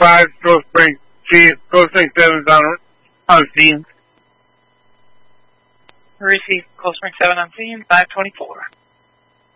5, Cold Spring 7 on scene. Receive Cold Spring 7 on scene, 524.